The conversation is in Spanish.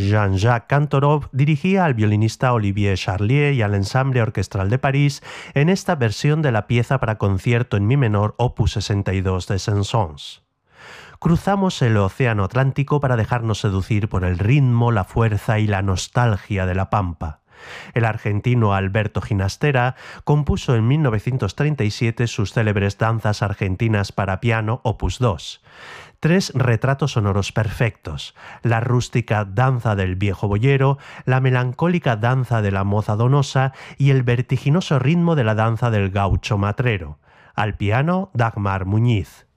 Jean-Jacques Cantorov dirigía al violinista Olivier Charlier y al Ensemble Orquestral de París en esta versión de la pieza para concierto en mi menor opus 62 de Saint-Saëns. Cruzamos el océano Atlántico para dejarnos seducir por el ritmo, la fuerza y la nostalgia de la pampa. El argentino Alberto Ginastera compuso en 1937 sus célebres danzas argentinas para piano opus 2. 3 retratos sonoros perfectos: la rústica danza del viejo boyero, la melancólica danza de la moza donosa y el vertiginoso ritmo de la danza del gaucho matrero. Al piano, Dagmar Muñiz.